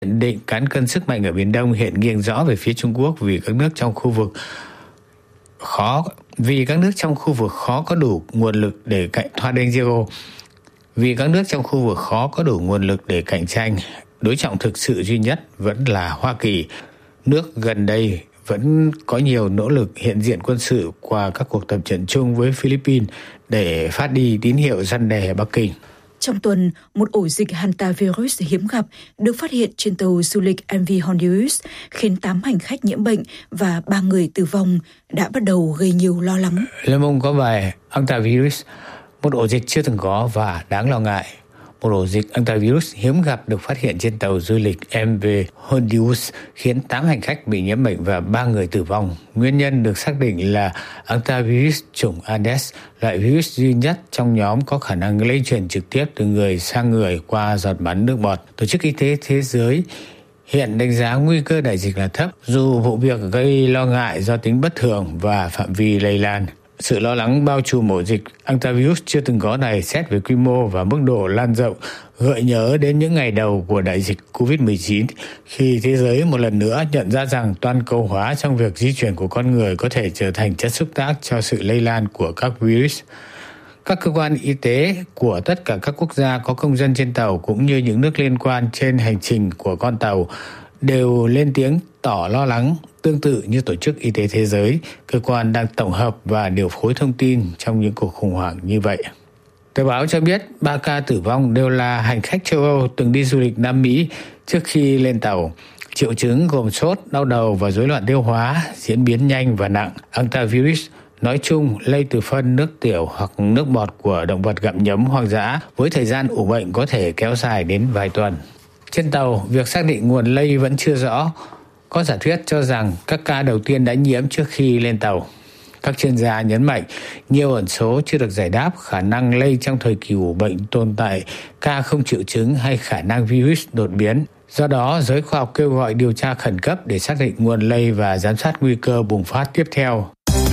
Nhận định cán cân sức mạnh ở Biển Đông hiện nghiêng rõ về phía Trung Quốc vì các nước trong khu vực khó có đủ nguồn lực để cạnh tranh. Đối trọng thực sự duy nhất vẫn là Hoa Kỳ. Nước gần đây vẫn có nhiều nỗ lực hiện diện quân sự qua các cuộc tập trận chung với Philippines để phát đi tín hiệu răn đe Bắc Kinh. Trong tuần, một ổ dịch hantavirus hiếm gặp được phát hiện trên tàu du lịch MV Honduras, khiến 8 hành khách nhiễm bệnh và 3 người tử vong, đã bắt đầu gây nhiều lo lắng. Le Monde có bài hantavirus, một ổ dịch chưa từng có và đáng lo ngại. Một ổ dịch hantavirus hiếm gặp được phát hiện trên tàu du lịch MV Honduras khiến 8 hành khách bị nhiễm bệnh và 3 người tử vong. Nguyên nhân được xác định là hantavirus chủng Aedes, loại virus duy nhất trong nhóm có khả năng lây truyền trực tiếp từ người sang người qua giọt bắn nước bọt. Tổ chức Y tế Thế giới hiện đánh giá nguy cơ đại dịch là thấp, dù vụ việc gây lo ngại do tính bất thường và phạm vi lây lan. Sự lo lắng bao trùm ổ dịch hantavirus chưa từng có này xét về quy mô và mức độ lan rộng gợi nhớ đến những ngày đầu của đại dịch COVID-19, khi thế giới một lần nữa nhận ra rằng toàn cầu hóa trong việc di chuyển của con người có thể trở thành chất xúc tác cho sự lây lan của các virus. Các cơ quan y tế của tất cả các quốc gia có công dân trên tàu cũng như những nước liên quan trên hành trình của con tàu đều lên tiếng tỏ lo lắng, tương tự như Tổ chức Y tế Thế giới, cơ quan đang tổng hợp và điều phối thông tin trong những cuộc khủng hoảng như vậy. Tờ báo cho biết 3 ca tử vong đều là hành khách châu Âu từng đi du lịch Nam Mỹ trước khi lên tàu. Triệu chứng gồm sốt, đau đầu và rối loạn tiêu hóa, diễn biến nhanh và nặng. Hantavirus nói chung lây từ phân, nước tiểu hoặc nước bọt của động vật gặm nhấm hoang dã, với thời gian ủ bệnh có thể kéo dài đến vài tuần. Trên tàu, việc xác định nguồn lây vẫn chưa rõ. Có giả thuyết cho rằng các ca đầu tiên đã nhiễm trước khi lên tàu. Các chuyên gia nhấn mạnh nhiều ẩn số chưa được giải đáp, khả năng lây trong thời kỳ ủ bệnh tồn tại, ca không triệu chứng hay khả năng virus đột biến. Do đó, giới khoa học kêu gọi điều tra khẩn cấp để xác định nguồn lây và giám sát nguy cơ bùng phát tiếp theo.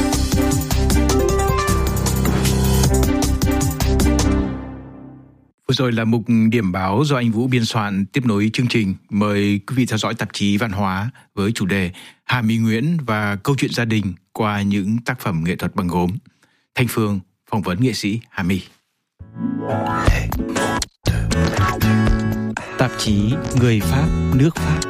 Vừa rồi là mục điểm báo do anh Vũ biên soạn. Tiếp nối chương trình, mời quý vị theo dõi tạp chí Văn hóa với chủ đề Hà My Nguyễn và câu chuyện gia đình qua những tác phẩm nghệ thuật bằng gốm. Thanh Phương phỏng vấn nghệ sĩ Hà My. Tạp chí Người Pháp, nước Pháp.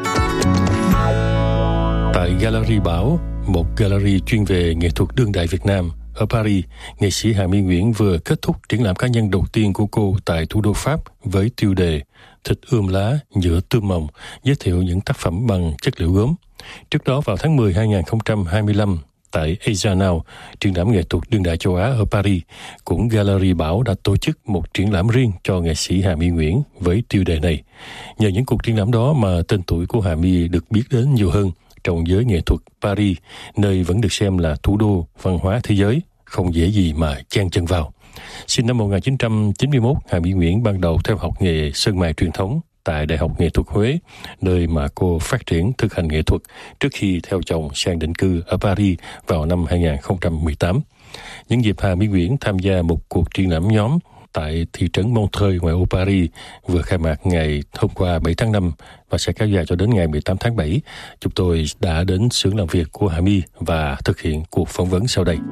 Tại Gallery Bảo, một gallery chuyên về nghệ thuật đương đại Việt Nam ở Paris, nghệ sĩ Hà My Nguyễn vừa kết thúc triển lãm cá nhân đầu tiên của cô tại thủ đô Pháp với tiêu đề Thịt ươm lá, nhựa tươm mồng, giới thiệu những tác phẩm bằng chất liệu gốm. Trước đó vào tháng 10 2025, tại Asia Now, triển lãm nghệ thuật đương đại châu Á ở Paris, cũng Gallery Bảo đã tổ chức một triển lãm riêng cho nghệ sĩ Hà My Nguyễn với tiêu đề này. Nhờ những cuộc triển lãm đó mà tên tuổi của Hà My được biết đến nhiều hơn trong giới nghệ thuật Paris, nơi vẫn được xem là thủ đô văn hóa thế giới, không dễ gì mà chen chân vào. Sinh năm 1991, Hà My Nguyễn ban đầu theo học nghề sơn mài truyền thống tại Đại học Nghệ thuật Huế, nơi mà cô phát triển thực hành nghệ thuật trước khi theo chồng sang định cư ở Paris vào năm 2018. Những dịp Hà My Nguyễn tham gia một cuộc triển lãm nhóm tại thị trấn Montreuil ngoại ô Paris vừa khai mạc ngày hôm qua 7 tháng 5 và sẽ kéo dài cho đến ngày 18 tháng 7. Chúng tôi đã đến xưởng làm việc của Hà My và thực hiện cuộc phỏng vấn sau đây.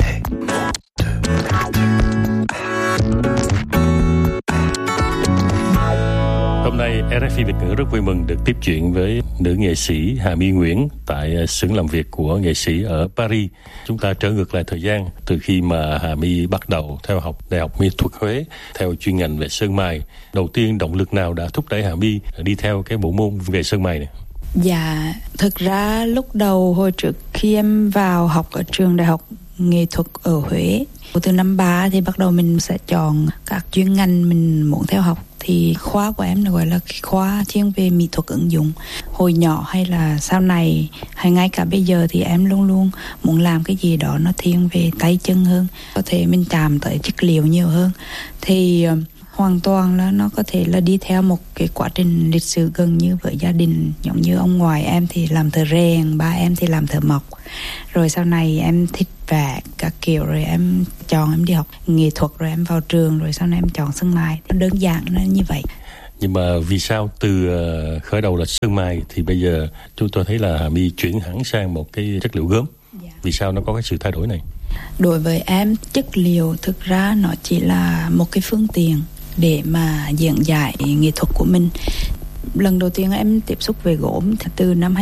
Hôm nay RFI Việt ngữ rất vui mừng được tiếp chuyện với nữ nghệ sĩ Hà My Nguyễn tại xưởng làm việc của nghệ sĩ ở Paris. Chúng ta trở ngược lại thời gian từ khi mà Hà My bắt đầu theo học Đại học Mỹ thuật Huế theo chuyên ngành về sơn mài. Đầu tiên động lực nào đã thúc đẩy Hà My đi theo cái bộ môn về sơn mài này? Dạ, thực ra lúc đầu hồi trước khi em vào học ở trường Đại học Nghệ thuật ở Huế, từ năm 3 thì bắt đầu mình sẽ chọn các chuyên ngành mình muốn theo học. Thì khóa của em gọi là khóa chuyên về mỹ thuật ứng dụng. Hồi nhỏ hay là sau này hay ngay cả bây giờ thì em luôn luôn muốn làm cái gì đó nó thiên về tay chân hơn, có thể mình chạm tới chất liệu nhiều hơn. Thì hoàn toàn là nó có thể là đi theo một cái quá trình lịch sử gần như với gia đình. Giống như ông ngoại em thì làm thợ rèn, ba em thì làm thợ mộc. Rồi sau này em thích vẽ các kiểu, rồi em chọn em đi học nghệ thuật, rồi em vào trường, rồi sau này em chọn sơn mài. Đơn giản nó như vậy. Nhưng mà vì sao từ khởi đầu là sơn mài thì bây giờ chúng tôi thấy là Hà My chuyển hẳn sang một cái chất liệu gốm. Vì sao nó có cái sự thay đổi này? Đối với em, chất liệu thực ra nó chỉ là một cái phương tiện để mà diễn giải nghệ thuật của mình. Lần đầu tiên em tiếp xúc về gốm từ năm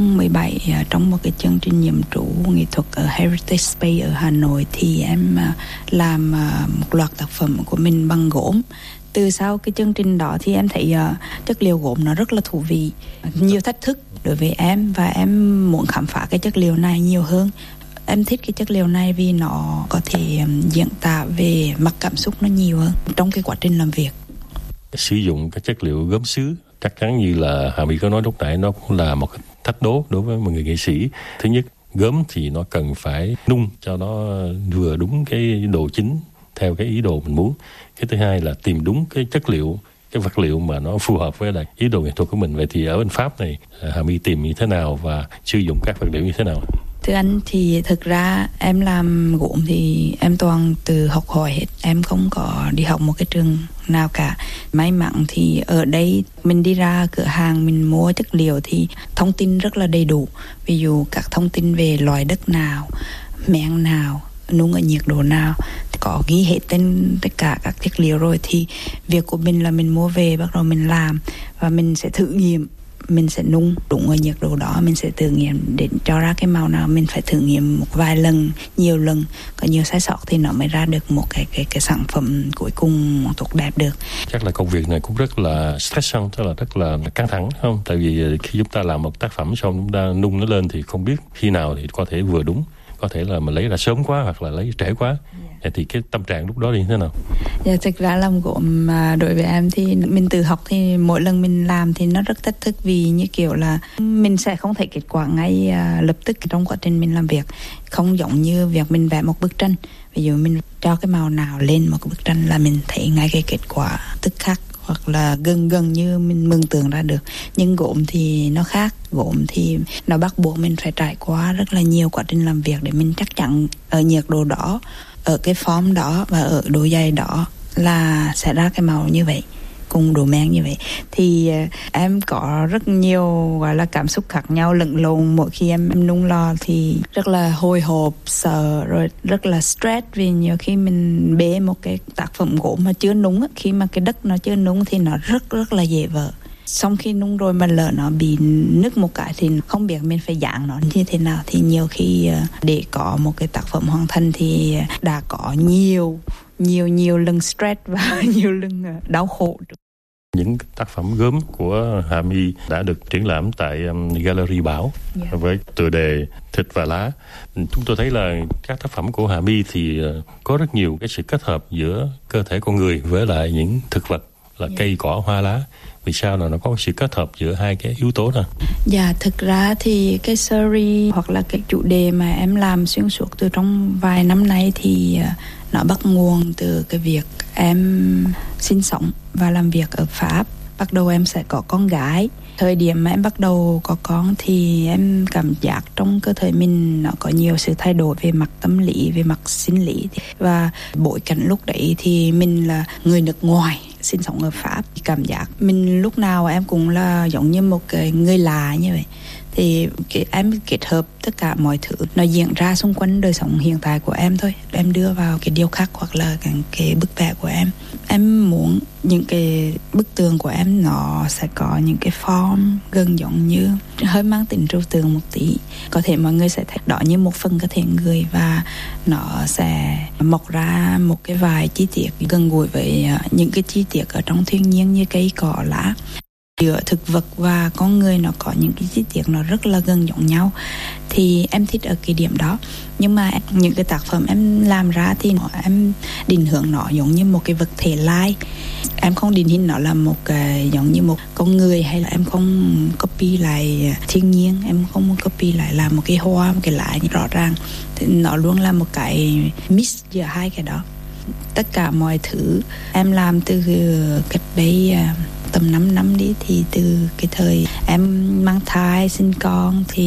2017 trong một cái chương trình nhiệm vụ nghệ thuật ở Heritage Space ở Hà Nội, thì em làm một loạt tác phẩm của mình bằng gốm. Từ sau cái chương trình đó thì em thấy chất liệu gốm nó rất là thú vị, nhiều thách thức đối với em, và em muốn khám phá cái chất liệu này nhiều hơn. Em thích cái chất liệu này vì nó có thể diễn tả về mặt cảm xúc nó nhiều hơn trong cái quá trình làm việc. Sử dụng cái chất liệu gốm sứ chắc chắn như là Hà My có nói lúc nãy, nó cũng là một cái thách đố đối với một người nghệ sĩ. Thứ nhất, gốm thì nó cần phải nung cho nó vừa đúng cái độ chín theo cái ý đồ mình muốn. Cái thứ hai là tìm đúng cái chất liệu, cái vật liệu mà nó phù hợp với lại ý đồ nghệ thuật của mình. Vậy thì ở bên Pháp này, Hà My tìm như thế nào và sử dụng các vật liệu như thế nào? Thưa anh, thì thực ra em làm gốm thì em toàn từ học hỏi hết. Em không có đi học một cái trường nào cả. May mắn thì ở đây mình đi ra cửa hàng mình mua chất liệu thì thông tin rất là đầy đủ. Ví dụ các thông tin về loại đất nào, men nào, nung ở nhiệt độ nào, có ghi hết tên tất cả các chất liệu rồi. Thì việc của mình là mình mua về, bắt đầu mình làm và mình sẽ thử nghiệm. Mình sẽ nung đúng ở nhiệt độ đó, mình sẽ thử nghiệm để cho ra cái màu nào. Mình phải thử nghiệm một vài lần, nhiều lần, có nhiều sai sót thì nó mới ra được một cái sản phẩm cuối cùng tốt đẹp được. Chắc là công việc này cũng rất là stressant, tức là rất là căng thẳng, không? Tại vì khi chúng ta làm một tác phẩm xong chúng ta nung nó lên thì không biết khi nào thì có thể vừa đúng, có thể là mình lấy ra sớm quá hoặc là lấy trễ quá. Thì cái tâm trạng lúc đó như thế nào? Dạ, thực ra làm gốm mà đối với em thì mình tự học thì mỗi lần mình làm thì nó rất thách thức, vì như kiểu là mình sẽ không thấy kết quả ngay lập tức trong quá trình mình làm việc. Không giống như việc mình vẽ một bức tranh. Ví dụ mình cho cái màu nào lên một cái bức tranh là mình thấy ngay cái kết quả tức khắc, hoặc là gần như mình mường tượng ra được. Nhưng gốm thì nó khác. Gốm thì nó bắt buộc mình phải trải qua rất là nhiều quá trình làm việc để mình chắc chắn ở nhiệt độ đó, ở cái form đó và ở độ dày đó là sẽ ra cái màu như vậy, cùng độ men như vậy. Thì em có rất nhiều gọi là cảm xúc khác nhau lẫn lộn. Mỗi khi em nung lò thì rất là hồi hộp, sợ, rồi rất là stress, vì nhiều khi mình bế một cái tác phẩm gốm mà chưa nung, khi mà cái đất nó chưa nung thì nó rất là dễ vỡ. Xong khi nung rồi mà lỡ nó bị nứt một cái thì không biết mình phải dán nó như thế nào. Thì nhiều khi để có một cái tác phẩm hoàn thành thì đã có nhiều lần stress và nhiều lần đau khổ. Những tác phẩm gốm của Hà My đã được triển lãm tại Gallery Bảo với tựa đề Thịt và Lá. Chúng tôi thấy là các tác phẩm của Hà My thì có rất nhiều cái sự kết hợp giữa cơ thể con người với lại những thực vật là cây cỏ hoa lá. Vì sao là nó có sự kết hợp giữa hai cái yếu tố đó? Dạ, thực ra thì cái series hoặc là cái chủ đề mà em làm xuyên suốt từ trong vài năm nay thì nó bắt nguồn từ cái việc em sinh sống và làm việc ở Pháp. Bắt đầu em sẽ có con gái. Thời điểm mà em bắt đầu có con thì em cảm giác trong cơ thể mình nó có nhiều sự thay đổi về mặt tâm lý, về mặt sinh lý. Và bối cảnh lúc đấy thì mình là người nước ngoài sinh sống ở Pháp. Cảm giác mình lúc nào em cũng là giống như một cái người lạ như vậy. Thì em kết hợp tất cả mọi thứ nó diễn ra xung quanh đời sống hiện tại của em thôi, em đưa vào cái điêu khắc hoặc là cái bức vẽ của em. Em muốn những cái bức tường của em nó sẽ có những cái form gần giống như hơi mang tính trừu tượng một tí. Có thể mọi người sẽ thấy đó như một phần cơ thể người, và nó sẽ mọc ra một cái vài chi tiết gần gũi với những cái chi tiết ở trong thiên nhiên như cây cỏ lá. Giữa thực vật và con người nó có những cái chi tiết nó rất là gần giống nhau. Thì em thích ở cái điểm đó. Nhưng mà những cái tác phẩm em làm ra thì em định hướng nó giống như một cái vật thể lai. Em không định hình nó là một cái giống như một con người, hay là em không copy lại thiên nhiên, em không copy lại làm một cái hoa, một cái lá rõ ràng. Thì nó luôn là một cái mix giữa hai cái đó. Tất cả mọi thứ em làm từ cách đây tầm 5 năm đi, thì từ cái thời em mang thai sinh con thì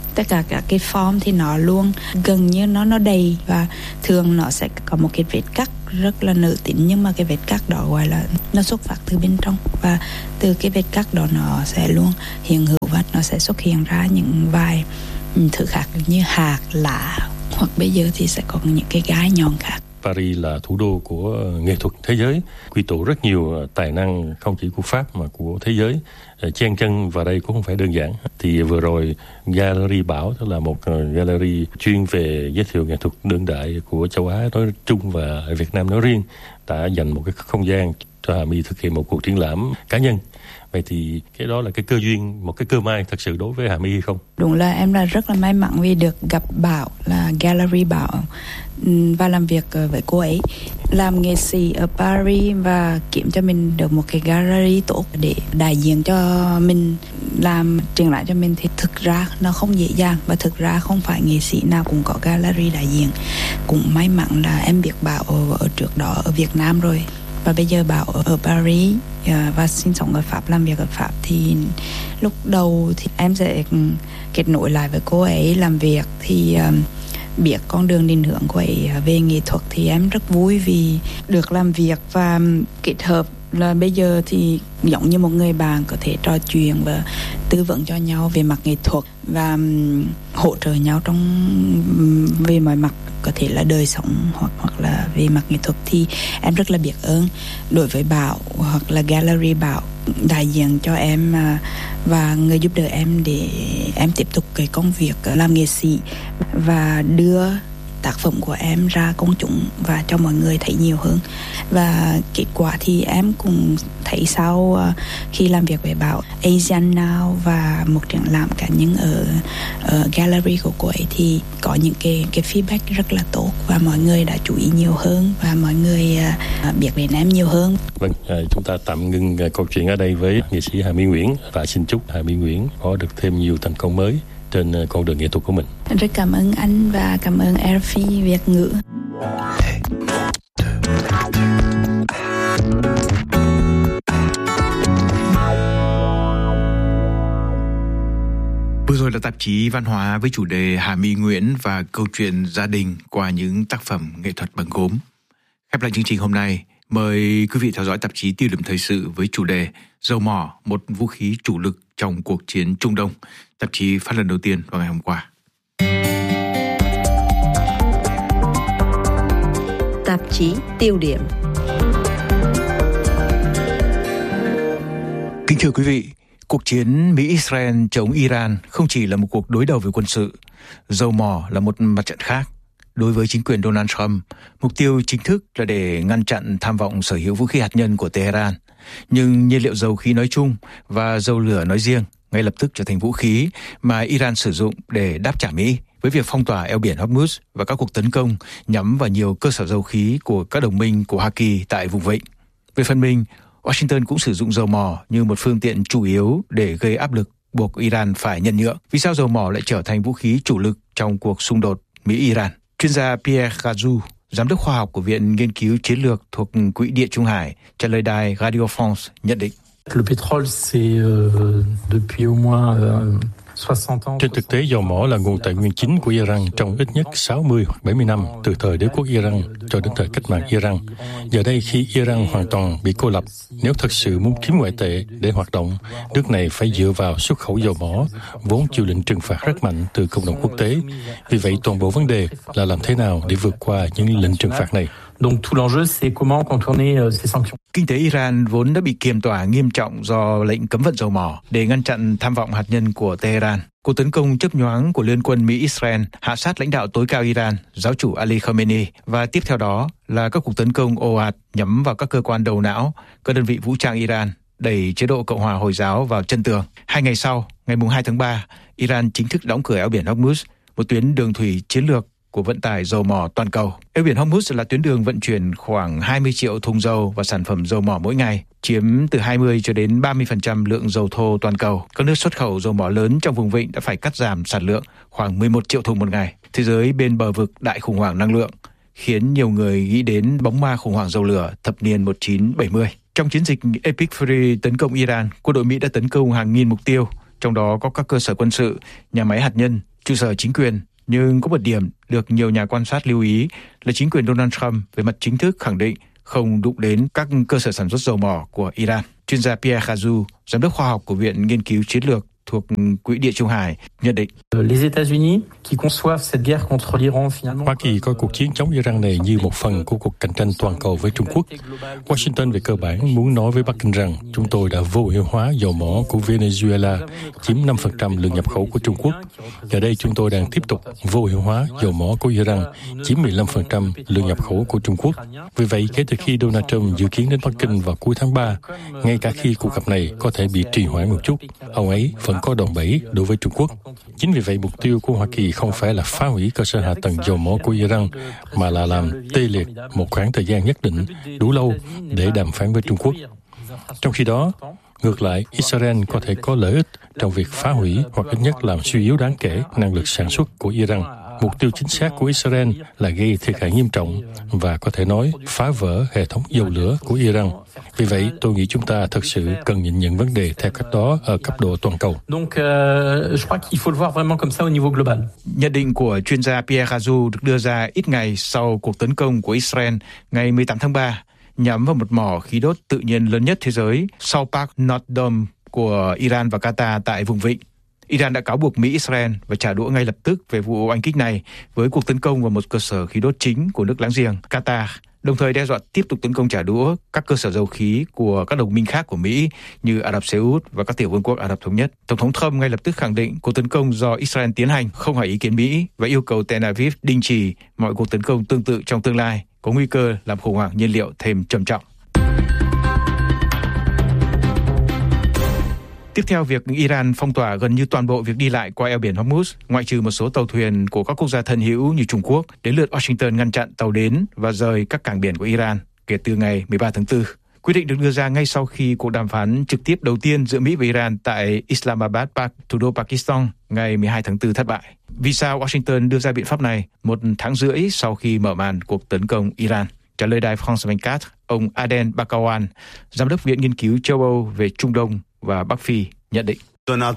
tất cả các cái form thì nó luôn gần như nó đầy, và thường nó sẽ có một cái vết cắt rất là nữ tính, nhưng mà cái vết cắt đó gọi là nó xuất phát từ bên trong, và từ cái vết cắt đó nó sẽ luôn hiện hữu và nó sẽ xuất hiện ra những vài thứ khác như hạt, lá, hoặc bây giờ thì sẽ có những cái gai nhọn khác. Paris là thủ đô của nghệ thuật thế giới, quy tụ rất nhiều tài năng không chỉ của Pháp mà của thế giới chen chân vào đây cũng không phải đơn giản. Thì vừa rồi Gallery Bảo, tức là một gallery chuyên về giới thiệu nghệ thuật đương đại của châu Á nói chung và Việt Nam nói riêng, đã dành một cái không gian cho Hà My thực hiện một cuộc triển lãm cá nhân. Vậy thì cái đó là cái cơ duyên, một cái cơ may thật sự đối với Hà My hay không? Đúng là em là rất là may mắn vì được gặp Bảo, là Gallery Bảo, và làm việc với cô ấy. Làm nghệ sĩ ở Paris và kiếm cho mình được một cái gallery tốt để đại diện cho mình, làm triển lãm cho mình thì thực ra nó không dễ dàng, và thực ra không phải nghệ sĩ nào cũng có gallery đại diện. Cũng may mắn là em biết Bảo ở trước đó ở Việt Nam rồi, và bây giờ Bảo ở Paris và sinh sống ở Pháp, làm việc ở Pháp. Thì lúc đầu thì em sẽ kết nối lại với cô ấy làm việc, thì biết con đường định hướng của ấy về nghệ thuật thì em rất vui vì được làm việc và kết hợp là bây giờ thì giống như một người bạn có thể trò chuyện và tư vấn cho nhau về mặt nghệ thuật và hỗ trợ nhau trong về mọi mặt, có thể là đời sống hoặc là về mặt nghệ thuật. Thì em rất là biết ơn đối với Bảo hoặc là Gallery Bảo đại diện cho em và người giúp đỡ em để em tiếp tục cái công việc làm nghệ sĩ và đưa tác phẩm của em ra công chúng và cho mọi người thấy nhiều hơn. Và kết quả thì em cũng thấy sau khi làm việc với Bảo, Asian Now và một triển lãm cá nhân ở gallery của cô ấy thì có những cái feedback rất là tốt và mọi người đã chú ý nhiều hơn và mọi người biết đến em nhiều hơn. Vâng, chúng ta tạm ngừng câu chuyện ở đây với nghệ sĩ Hà My Nguyễn và xin chúc Hà My Nguyễn có được thêm nhiều thành công mới trên con đường nghệ thuật của mình. Rất cảm ơn anh và cảm ơn RFI Việt ngữ. Vừa rồi là tạp chí Văn hóa với chủ đề Hà My Nguyễn và câu chuyện gia đình qua những tác phẩm nghệ thuật bằng gốm. Khép lại chương trình hôm nay, mời quý vị theo dõi tạp chí Tiêu điểm thời sự với chủ đề Dầu mỏ, một vũ khí chủ lực trong cuộc chiến Trung Đông. Tạp chí phát lần đầu tiên vào ngày hôm qua. Tạp chí Tiêu điểm. Kính thưa quý vị, cuộc chiến Mỹ-Israel chống Iran không chỉ là một cuộc đối đầu về quân sự, dầu mỏ là một mặt trận khác. Đối với chính quyền Donald Trump, mục tiêu chính thức là để ngăn chặn tham vọng sở hữu vũ khí hạt nhân của Tehran. Nhưng nhiên liệu dầu khí nói chung và dầu lửa nói riêng ngay lập tức trở thành vũ khí mà Iran sử dụng để đáp trả Mỹ, với việc phong tỏa eo biển Hormuz và các cuộc tấn công nhắm vào nhiều cơ sở dầu khí của các đồng minh của Hoa Kỳ tại vùng vịnh. Về phần mình, Washington cũng sử dụng dầu mỏ như một phương tiện chủ yếu để gây áp lực buộc Iran phải nhân nhượng. Vì sao dầu mỏ lại trở thành vũ khí chủ lực trong cuộc xung đột Mỹ-Iran? Chuyên gia Pierre Gazou, giám đốc khoa học của Viện Nghiên cứu Chiến lược thuộc Quỹ Địa Trung Hải, trả lời đài Radio France nhận định. Le pétrole, c'est depuis au moins 60 ans. Trên thực tế, dầu mỏ là nguồn tài nguyên chính của Iran trong ít nhất 60 hoặc 70 năm, từ thời đế quốc Iran cho đến thời cách mạng Iran. Giờ đây, khi Iran hoàn toàn bị cô lập, nếu thật sự muốn kiếm ngoại tệ để hoạt động, nước này phải dựa vào xuất khẩu dầu mỏ, vốn chịu lệnh trừng phạt rất mạnh từ cộng đồng quốc tế. Vì vậy, toàn bộ vấn đề là làm thế nào để vượt qua những lệnh trừng phạt này. Donc tout l'enjeu, c'est comment contourner ces sanctions. Kinh tế Iran vốn đã bị kiềm tỏa nghiêm trọng do lệnh cấm vận dầu mỏ để ngăn chặn tham vọng hạt nhân của Tehran. Cuộc tấn công chớp nhoáng của liên quân Mỹ-Israel hạ sát lãnh đạo tối cao Iran, giáo chủ Ali Khamenei, và tiếp theo đó là các cuộc tấn công ồ ạt nhắm vào các cơ quan đầu não, các đơn vị vũ trang Iran, đẩy chế độ Cộng hòa Hồi giáo vào chân tường. 2 ngày sau, ngày 2 tháng 3, Iran chính thức đóng cửa eo biển Hormuz, một tuyến đường thủy chiến lược của vận tải dầu mỏ toàn cầu. Eo biển Hormuz là tuyến đường vận chuyển khoảng 20 triệu thùng dầu và sản phẩm dầu mỏ mỗi ngày, chiếm từ 20 cho đến 30% lượng dầu thô toàn cầu. Các nước xuất khẩu dầu mỏ lớn trong vùng vịnh đã phải cắt giảm sản lượng khoảng 11 triệu thùng một ngày. Thế giới bên bờ vực đại khủng hoảng năng lượng, khiến nhiều người nghĩ đến bóng ma khủng hoảng dầu lửa thập niên 1970. Trong chiến dịch Epic Fury tấn công Iran, quân đội Mỹ đã tấn công hàng nghìn mục tiêu, trong đó có các cơ sở quân sự, nhà máy hạt nhân, trụ sở chính quyền. Nhưng có một điểm được nhiều nhà quan sát lưu ý là chính quyền Donald Trump về mặt chính thức khẳng định không đụng đến các cơ sở sản xuất dầu mỏ của Iran. Chuyên gia Pierre Khazou, giám đốc khoa học của Viện Nghiên cứu Chiến lược thuộc Quỹ Địa Trung Hải, nhận định. Hoa Kỳ coi cuộc chiến chống Iran này như một phần của cuộc cạnh tranh toàn cầu với Trung Quốc. Washington về cơ bản muốn nói với Bắc Kinh rằng chúng tôi đã vô hiệu hóa dầu mỏ của Venezuela, chiếm 5% lượng nhập khẩu của Trung Quốc. Giờ đây chúng tôi đang tiếp tục vô hiệu hóa dầu mỏ của Iran, chiếm 15% lượng nhập khẩu của Trung Quốc. Vì vậy, kể từ khi Donald Trump dự kiến đến Bắc Kinh vào cuối tháng 3, ngay cả khi cuộc gặp này có thể bị trì hoãn một chút, ông ấy vẫn có đòn bẩy đối với Trung Quốc. Chính vì vậy, mục tiêu của Hoa Kỳ không phải là phá hủy cơ sở hạ tầng dầu mỏ của Iran, mà là làm tê liệt một khoảng thời gian nhất định đủ lâu để đàm phán với Trung Quốc. Trong khi đó, ngược lại, Israel có thể có lợi ích trong việc phá hủy hoặc ít nhất làm suy yếu đáng kể năng lực sản xuất của Iran. Mục tiêu chính xác của Israel là gây thiệt hại nghiêm trọng và có thể nói phá vỡ hệ thống dầu lửa của Iran. Vì vậy, tôi nghĩ chúng ta thực sự cần nhìn nhận vấn đề theo cách đó ở cấp độ toàn cầu. Nhận định của chuyên gia Pierre Khazou được đưa ra ít ngày sau cuộc tấn công của Israel ngày 18 tháng 3 nhắm vào một mỏ khí đốt tự nhiên lớn nhất thế giới sau Park Nordom của Iran và Qatar tại vùng vịnh. Iran đã cáo buộc Mỹ-Israel và trả đũa ngay lập tức về vụ oanh kích này với cuộc tấn công vào một cơ sở khí đốt chính của nước láng giềng Qatar, đồng thời đe dọa tiếp tục tấn công trả đũa các cơ sở dầu khí của các đồng minh khác của Mỹ như Ả Rập Xê Út và các tiểu vương quốc Ả Rập Thống Nhất. Tổng thống Trump ngay lập tức khẳng định cuộc tấn công do Israel tiến hành không hỏi ý kiến Mỹ và yêu cầu Tel Aviv đình chỉ mọi cuộc tấn công tương tự trong tương lai, có nguy cơ làm khủng hoảng nhiên liệu thêm trầm trọng. Tiếp theo, việc Iran phong tỏa gần như toàn bộ việc đi lại qua eo biển Hormuz, ngoại trừ một số tàu thuyền của các quốc gia thân hữu như Trung Quốc, đến lượt Washington ngăn chặn tàu đến và rời các cảng biển của Iran kể từ ngày 13 tháng 4. Quyết định được đưa ra ngay sau khi cuộc đàm phán trực tiếp đầu tiên giữa Mỹ và Iran tại Islamabad, thủ đô Pakistan, ngày 12 tháng 4 thất bại. Vì sao Washington đưa ra biện pháp này một tháng rưỡi sau khi mở màn cuộc tấn công Iran? Trả lời đài France 24, ông Aden Bakawan, giám đốc Viện Nghiên cứu châu Âu về Trung Đông và Bắc Phi, nhận định. Donald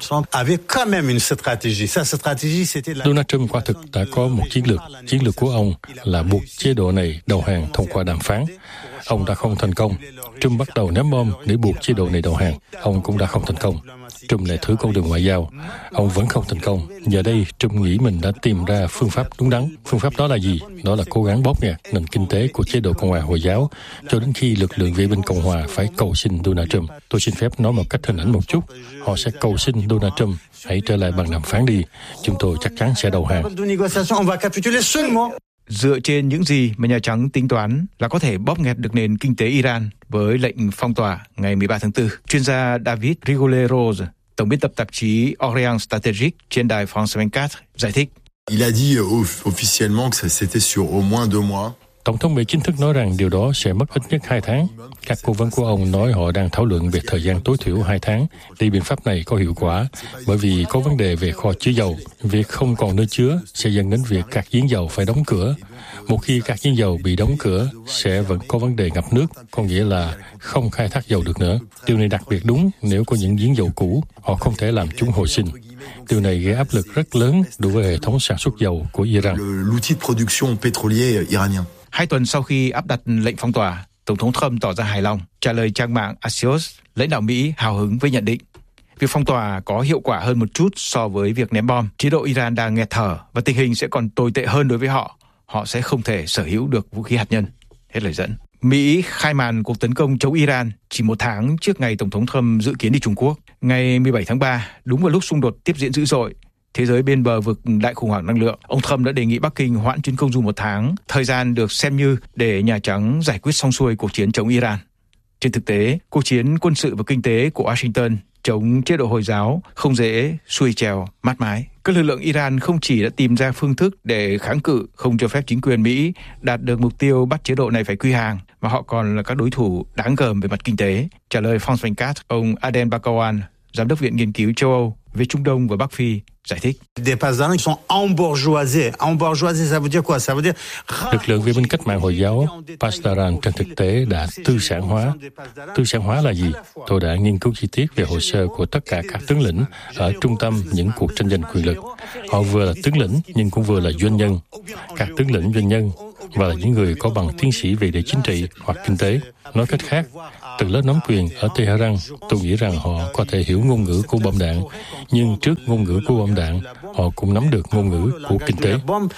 Trump quả thực đã có một chiến lược. Chiến lược của ông là buộc chế độ này đầu hàng thông qua đàm phán. Ông đã không thành công. Trump bắt đầu ném bom để buộc chế độ này đầu hàng. Ông cũng đã không thành công. Trump lại thử con đường ngoại giao. Ông vẫn không thành công. Giờ đây, Trump nghĩ mình đã tìm ra phương pháp đúng đắn. Phương pháp đó là gì? Đó là cố gắng bóp nghẹt nền kinh tế của chế độ Cộng hòa Hồi giáo cho đến khi lực lượng vệ binh Cộng hòa phải cầu xin Donald Trump. Tôi xin phép nói một cách hình ảnh một chút. Họ sẽ cầu xin Donald Trump, hãy trở lại bàn đàm phán đi. Chúng tôi chắc chắn sẽ đầu hàng. Dựa trên những gì mà Nhà Trắng tính toán là có thể bóp nghẹt được nền kinh tế Iran với lệnh phong tỏa ngày 13 tháng 4. Chuyên gia David Rigolero, tổng biên tập tạp chí Orient Strategic trên đài France 24, giải thích. Il a dit officiellement que c'était sur au moins 2 mois. Tổng thống Mỹ chính thức nói rằng điều đó sẽ mất ít nhất 2 tháng. Các cố vấn của ông nói họ đang thảo luận về thời gian tối thiểu 2 tháng để biện pháp này có hiệu quả, bởi vì có vấn đề về kho chứa dầu. Việc không còn nơi chứa sẽ dẫn đến việc các giếng dầu phải đóng cửa. Một khi các giếng dầu bị đóng cửa, sẽ vẫn có vấn đề ngập nước, có nghĩa là không khai thác dầu được nữa. Điều này đặc biệt đúng nếu có những giếng dầu cũ, họ không thể làm chúng hồi sinh. Điều này gây áp lực rất lớn đối với hệ thống sản xuất dầu của Iran. 2 tuần sau khi áp đặt lệnh phong tỏa, Tổng thống Trump tỏ ra hài lòng. Trả lời trang mạng Axios, lãnh đạo Mỹ hào hứng với nhận định việc phong tỏa có hiệu quả hơn một chút so với việc ném bom. Chế độ Iran đang nghẹt thở và tình hình sẽ còn tồi tệ hơn đối với họ. Họ sẽ không thể sở hữu được vũ khí hạt nhân. Hết lời dẫn. Mỹ khai màn cuộc tấn công chống Iran chỉ 1 tháng trước ngày Tổng thống Trump dự kiến đi Trung Quốc. Ngày 17 tháng 3, đúng vào lúc xung đột tiếp diễn dữ dội, thế giới bên bờ vực đại khủng hoảng năng lượng, ông Trump đã đề nghị Bắc Kinh hoãn chuyến công du 1 tháng, thời gian được xem như để Nhà Trắng giải quyết xong xuôi cuộc chiến chống Iran. Trên thực tế, cuộc chiến quân sự và kinh tế của Washington chống chế độ Hồi giáo không dễ xuôi trèo mát mái. Các lực lượng Iran không chỉ đã tìm ra phương thức để kháng cự không cho phép chính quyền Mỹ đạt được mục tiêu bắt chế độ này phải quy hàng, mà họ còn là các đối thủ đáng gờm về mặt kinh tế. Trả lời France 24, ông Aden Bakawan, giám đốc Viện Nghiên cứu châu Âu về Trung Đông và Bắc Phi giải thích. Lực lượng vệ binh cách mạng Hồi giáo Pasdaran trên thực tế đã tư sản hóa. Tư sản hóa là gì? Tôi đã nghiên cứu chi tiết về hồ sơ của tất cả các tướng lĩnh ở trung tâm những cuộc tranh giành quyền lực. Họ vừa là tướng lĩnh nhưng cũng vừa là doanh nhân. Các tướng lĩnh doanh nhân và là những người có bằng tiến sĩ về địa chính trị hoặc kinh tế. Nói cách khác, từ lớp nắm quyền ở Tehran, tôi nghĩ rằng họ có thể hiểu ngôn ngữ của bom đạn, nhưng trước ngôn ngữ của bom đạn, họ cũng nắm được ngôn ngữ của kinh tế.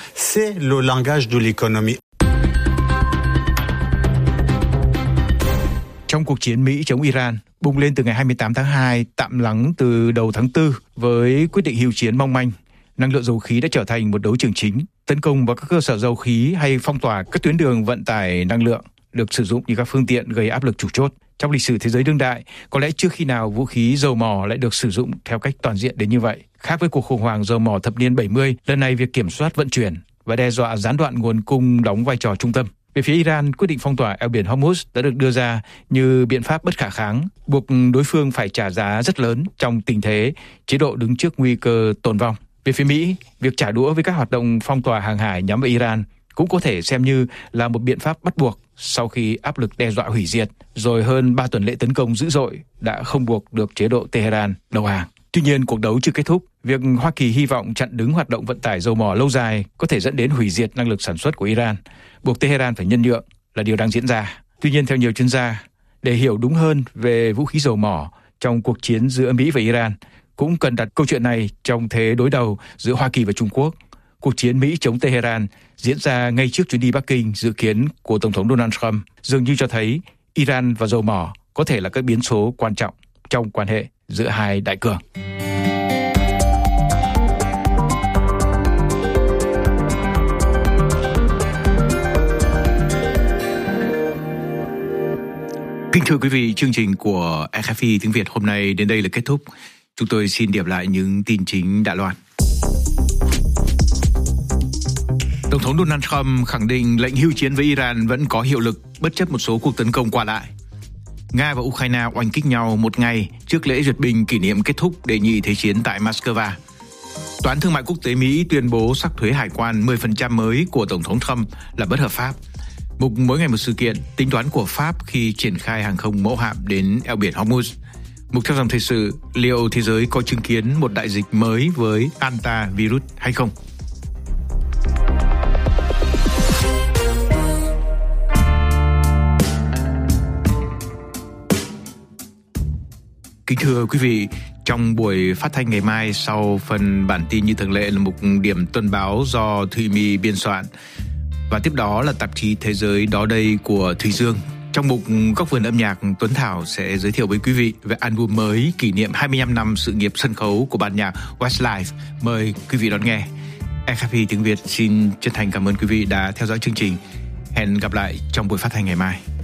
Trong cuộc chiến Mỹ chống Iran bùng lên từ ngày 28 tháng 2, tạm lắng từ đầu tháng 4 với quyết định hưu chiến mong manh, năng lượng dầu khí đã trở thành một đấu trường chính. Tấn công vào các cơ sở dầu khí hay phong tỏa các tuyến đường vận tải năng lượng được sử dụng như các phương tiện gây áp lực chủ chốt. Trong lịch sử thế giới đương đại, có lẽ chưa khi nào vũ khí dầu mỏ lại được sử dụng theo cách toàn diện đến như vậy. Khác với cuộc khủng hoảng dầu mỏ thập niên 70, lần này việc kiểm soát vận chuyển và đe dọa gián đoạn nguồn cung đóng vai trò trung tâm. Về phía Iran, quyết định phong tỏa eo biển Hormuz đã được đưa ra như biện pháp bất khả kháng, buộc đối phương phải trả giá rất lớn trong tình thế chế độ đứng trước nguy cơ tồn vong. Về phía Mỹ, việc trả đũa với các hoạt động phong tỏa hàng hải nhắm vào Iran cũng có thể xem như là một biện pháp bắt buộc sau khi áp lực đe dọa hủy diệt, rồi hơn 3 tuần lễ tấn công dữ dội đã không buộc được chế độ Tehran đầu hàng. Tuy nhiên, cuộc đấu chưa kết thúc. Việc Hoa Kỳ hy vọng chặn đứng hoạt động vận tải dầu mỏ lâu dài có thể dẫn đến hủy diệt năng lực sản xuất của Iran, buộc Tehran phải nhân nhượng là điều đang diễn ra. Tuy nhiên, theo nhiều chuyên gia, để hiểu đúng hơn về vũ khí dầu mỏ trong cuộc chiến giữa Mỹ và Iran, cũng cần đặt câu chuyện này trong thế đối đầu giữa Hoa Kỳ và Trung Quốc. Cuộc chiến Mỹ chống Tehran diễn ra ngay trước chuyến đi Bắc Kinh dự kiến của Tổng thống Donald Trump dường như cho thấy Iran và dầu mỏ có thể là các biến số quan trọng trong quan hệ giữa hai đại cường. Kính thưa quý vị, chương trình của RFI tiếng Việt hôm nay đến đây là kết thúc. Chúng tôi xin điểm lại những tin chính đã loan. Tổng thống Donald Trump khẳng định lệnh hưu chiến với Iran vẫn có hiệu lực bất chấp một số cuộc tấn công qua lại. Nga và Ukraine oanh kích nhau một ngày trước lễ duyệt binh kỷ niệm kết thúc đệ nhị thế chiến tại Moscow. Tòa án Thương mại Quốc tế Mỹ tuyên bố sắc thuế hải quan 10% mới của Tổng thống Trump là bất hợp pháp. Mục mỗi ngày một sự kiện, tính toán của Pháp khi triển khai hàng không mẫu hạm đến eo biển Hormuz. Mục theo dòng thời sự, liệu thế giới có chứng kiến một đại dịch mới với antivirus hay không? Kính thưa quý vị, trong buổi phát thanh ngày mai sau phần bản tin như thường lệ là mục điểm tuần báo do Thùy My biên soạn. Và tiếp đó là tạp chí Thế giới đó đây của Thùy Dương. Trong mục Góc vườn âm nhạc, Tuấn Thảo sẽ giới thiệu với quý vị về album mới kỷ niệm 25 năm sự nghiệp sân khấu của ban nhạc Westlife. Mời quý vị đón nghe. RFI tiếng Việt xin chân thành cảm ơn quý vị đã theo dõi chương trình. Hẹn gặp lại trong buổi phát thanh ngày mai.